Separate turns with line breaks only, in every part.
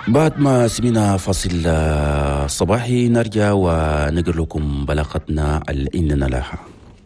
بعد ما سمينا فصل صباحي نرجع ونقول لكم بلاغتنا إننا لها.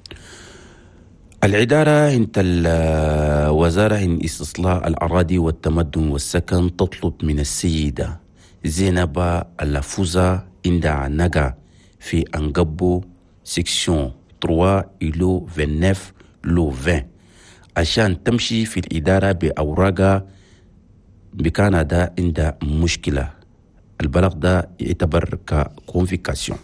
الإدارة هنت الوزارة هن استصلاح الأراضي والتمدن والسكن تطلب من السيدة زينب اللفوزة عند نجا في أنقبو سيكسيون 3 إلو 29 لو 20 عشان تمشي في الإدارة بأوراقها بكندا عند مشكلة. البلاغ ده يعتبر كونفيكاسيون.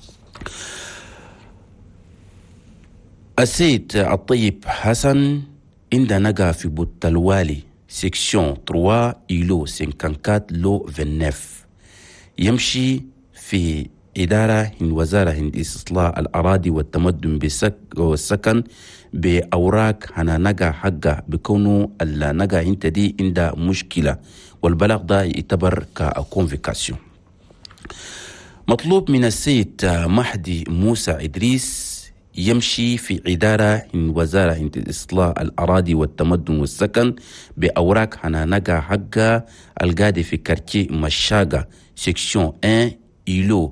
السيد الطيب حسن عند نجا في بوت الوالي سيكسيون 3 إلو 54 لو 29 يمشي في إدارة هن وزارة هن استصلاح الأراضي والتمدن والسكن بأوراق هنا نجا حقه بكونوا النجا انت دي عند مشكلة، والبلاغ ده يعتبر كونفيكاسيون. مطلوب من السيد مهدي موسى إدريس يمشي في إدارة هن وزارة هن استصلاح الأراضي والتمدن والسكن بأوراق هنا نجا حقه القادي في كارتيه مشاقة سيكسيون 1 إلو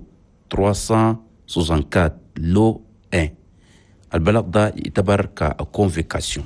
364 لو 1. البلاغ ده يعتبر كونفيكاسيون.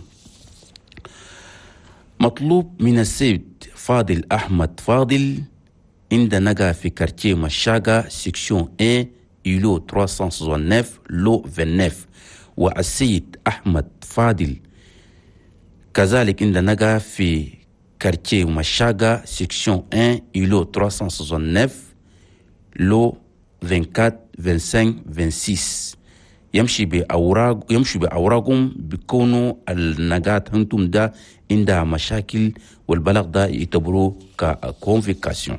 مطلوب من السيد فاضل أحمد فاضل عند نجا في كارتيه مشاقة سيكسيون 1 إلو 369 لو 29 والسيد أحمد فاضل كذلك عند نجا في كارتيه مشاقة سيكسيون 1 إلو 369 لو 24 25 26 يمشي بأوراقهم بيكونوا النجات هنتم ده عندها مشاكل، والبلاغ ده يعتبروه كونفيكاسيون.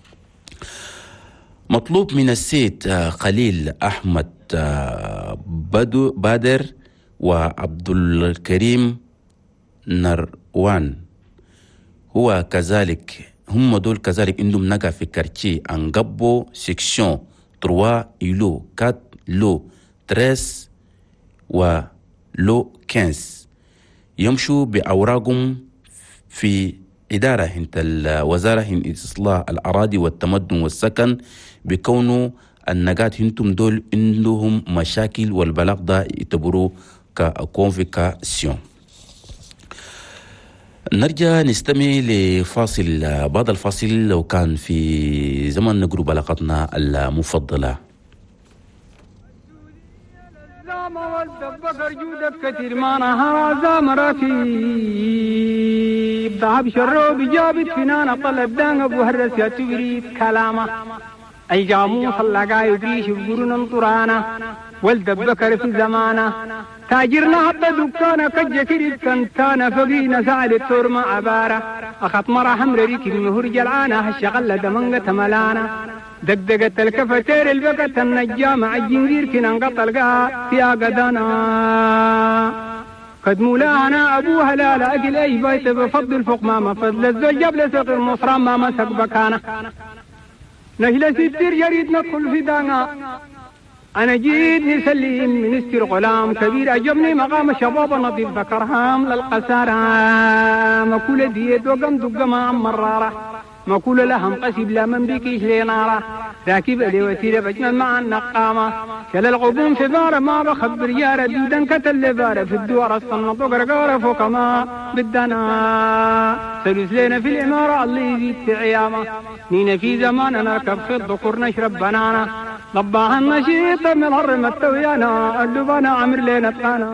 مطلوب من السيد خليل أحمد بادر وعبد الكريم نروان هو كذلك هم دول كذلك عندهم نجا في كارتيه أنقبو سيكسيون 3 إلو 4 لو 13 ولو 15 يمشوا بأوراقهم في إدارة هنت الوزارة هن استصلاح الأراضي والتمدن والسكن بكونوا النجات هنتم دول عندهم مشاكل، والبلاغ ده يعتبروه كونفيكاسيون. نرجع نستمع لفاصل. بعد الفاصل لو كان في زمن نقرأ بلاغتنا المفضلة.
والدبك جودك كثير ما نهار زامراتي ضعب شرو بجابت فينا طلب دان ابو هرس يا تريد كلامه اي جامو صلقا يدريش بقرن انطرانا والدبك في زمانه تاجرنا حتى دكانا كجكريد كنتانا فقينا سعد التورما عبارة اخط مرا حمر ريكي المهور جلعانا هالشغل دمنغة ملانا دقدقت الكفتير البقت النجامة عالجنزير كنا انقطلقا فيها قدانا قد مولانا أبو هلال أجل أي بيت بفضل فوق ماما فضل الزوج قبل سقر مصرام ما مسك بكانا نهل ستير يريد ندخل في دانا أنا جيت نسلم منستر غلام كبير أجبني مقام شباب نظيف ذكرهام للقسارة مكولة ديت وقم دقما مرارة مقول لهم قسيب لا من بكيش لنارة راكب لي وسيلة بجمل مع النقامة شل الغبون في بارة ما بخبر يا ردودا كتل بارة في الدوار الصنط وقرقارة فوق ما بدنا سلوس لنا في الإمارة اللي يزيد في عيامة نينا في زمان نركب في الذكر نشرب بنانا ضباها النشيط من هرمة تويانا الدبانا عمر لنا تقانا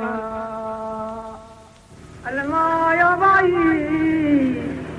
الماء يا ضعيف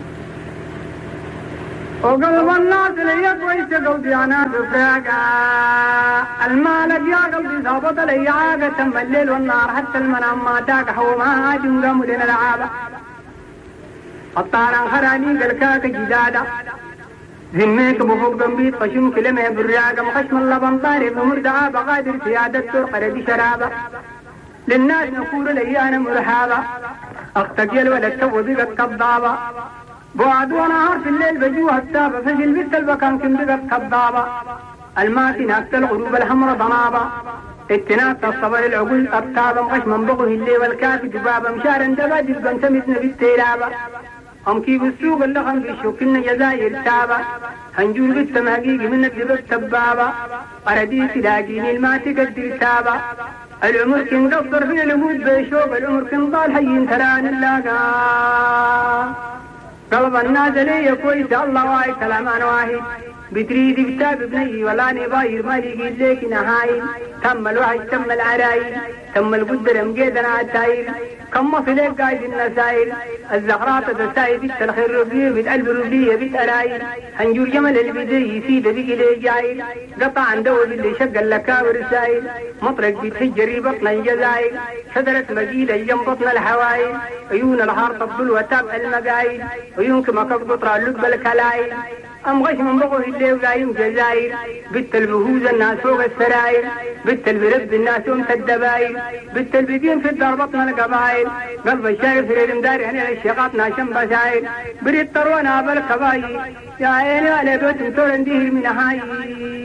وقلب الناس لي كويس قلبي أنا تفرقا المالك يا قلبي ثابت لي عاقة تم الليل والنار حتى المنام ما تاقح وما جنقا مدن العابة الطارا خراني قلكاك جدادا ذميك بفوق قنبيت قشم كلمة بالرياقة مخشم اللبن طارق ومردعا بقادر سيادة ترقى لدي شرابة للناس نقول لي أنا مرحابة أختقل ولا تسوى بك كضابة بعد ونهار في الليل بجوها التابة فجل بيت البكان كم بقت كضابة الماتي ناكت الغروب الحمر ضنابة اتناك الصبر العقول التابة مغش من بغه اللي والكافي جبابة مشار اندبا جبا انتمتنا بالتيلابة أم كي بالسوق اللي خم بيشوكنا جزاير تابا هنجول بالتماقيق من الدبب تبابا أردي سلاقيني الما تقدر تابا العمر كن قصر في الأمود بيشوق العمر كن طال حيين تران اللاقا قلب الناس لي كويس الله واحد كلامان واحد بتريد بتاب ابني ولا نباير ما لي لك نهاي تم الوحي تم العرايل تم القدر مجيدنا عالتايل كم فيلك قايد النسايل الزهرات تسايد الخير ربيه بالقلب ربيه بتأرايل هنجور جمل البدي يسيد بقي لي جايل قطع عنده باللي شق اللكاور سايل مطرق بتهجري بطن الجزايل شجرة مجيدة يم بطن الحوايل عيون الحار تبدل وتابع المقايل عيون كما قطرة اللب الكلايل أم غش من بقوه اللي وقايم جزاير بالتل بهوز الناس فوق السراير بالتل برب الناس ومت الدباير بالتل بدين في الدار بطن القبايل قلب الشايف في المداري هنا الشيقات ناشم بشاير بريد طروانا بالكباير يا عيني على بيت تورن ديه من هاي